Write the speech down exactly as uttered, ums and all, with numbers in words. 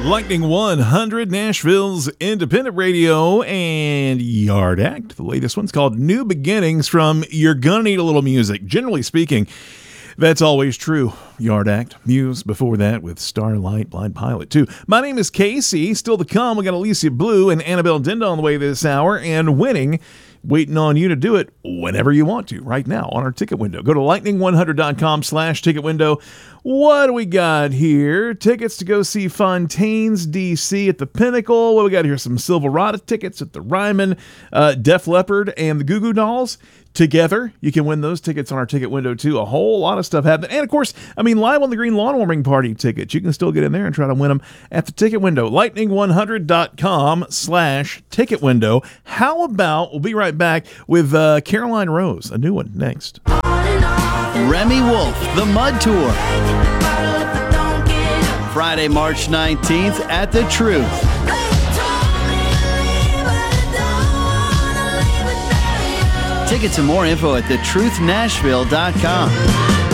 Lightning one hundred, Nashville's independent radio and Yard Act. The latest one's called New Beginnings from You're Gonna Need a Little Music. Generally speaking, that's always true. Yard Act, Muse, before that with Starlight, Blind Pilot too. My name is Casey. Still to come, we got Alicia Blue and Annabelle Dinda on the way this hour, and winning, waiting on you to do it whenever you want to right now on our ticket window. Go to lightning one hundred dot com slash ticket window. What do we got here? Tickets to go see Fontaine's D C at the Pinnacle. What do we got here? Some Silverado tickets at the Ryman, uh, Def Leppard, and the Goo Goo Dolls. Together, you can win those tickets on our ticket window too. A whole lot of stuff happening. And of course, I mean, Live on the Green lawn warming party tickets. You can still get in there and try to win them at the ticket window. lightning one hundred dot com slash ticket window. How about, we'll be right back with uh, Caroline Rose, a new one next. Remy Wolf, The Mud Tour. Friday, March nineteenth at The Truth. Tickets and more info at the truth nashville dot com.